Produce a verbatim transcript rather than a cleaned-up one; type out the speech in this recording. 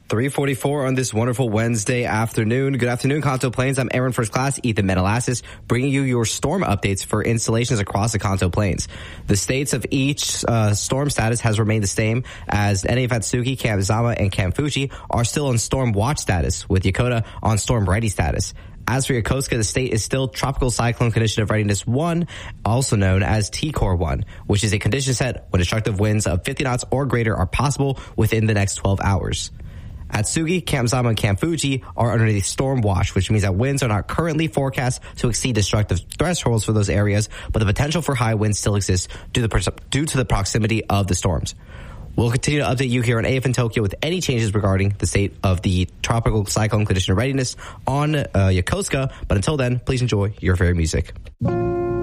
three forty-four on this wonderful Wednesday afternoon. Good afternoon, Kanto Plains. I'm Aaron First Class Ethan Metalassis, bringing you your storm updates for installations across the Kanto Plains. The states of each uh, storm status has remained the same, as Enefatsuki, Camp Zama, and Camp Fuji are still on storm watch status, with Yokota on storm ready status. As for Yokosuka, the state is still Tropical Cyclone Condition of Readiness one, also known as T Core one, which is a condition set when destructive winds of fifty knots or greater are possible within the next twelve hours. At Sugi, Camp Zama, and Camp Fuji are under the storm watch, which means that winds are not currently forecast to exceed destructive thresholds for those areas, but the potential for high winds still exists due to the, due to the proximity of the storms. We'll continue to update you here on A F N Tokyo with any changes regarding the state of the Tropical Cyclone Condition of Readiness on uh, Yokosuka, but until then, please enjoy your favorite music.